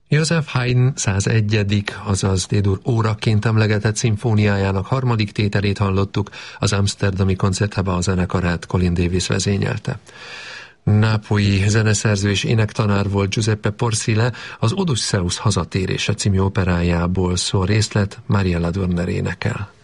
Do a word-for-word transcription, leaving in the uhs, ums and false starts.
Joseph Haydn százegyedik, azaz D-dur óraként emlegetett szimfóniájának harmadik tételét hallottuk, az amszterdami koncerthába zenekarát Colin Davis vezényelte. Nápolyi zeneszerző és énektanár volt Giuseppe Porsile, az Odysseus hazatérése című operájából szól részlet, Mariella Durner énekel.